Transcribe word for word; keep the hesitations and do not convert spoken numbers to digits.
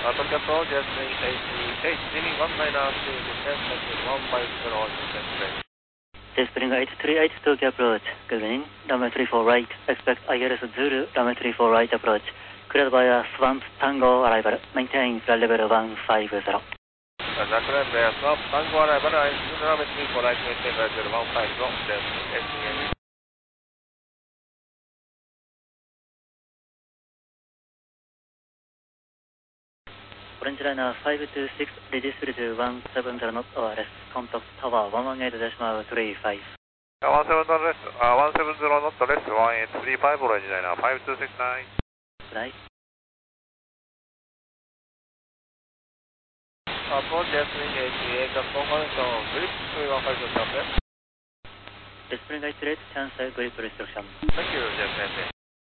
Auto Capital, Jasmine eighty-eight, leaving one nine nine two, descent message one five zero, descent rate. Despring eight three eight Tokyo approach. Good evening. Runway three four right. Expect I L S Zulu. Runway three four right approach. Cleared by a Swamp Tango arrival. Maintain flight level one five zero. Cleared by a Swamp Tango arrival. Runway three four right. Maintain flight level one five zero. Descent. Orange liner five two six, registered to one seven zero knots or less. Contact tower one one eight decimal three five. one seven zero less, uh, one seven zero knots less, one eight three five, orange liner five two six nine. Right. Approach Jasmine eighty-eight, confirmation, grip three one five zero, Despring eight three eight, chance grip restriction. Thank you, Jasmine.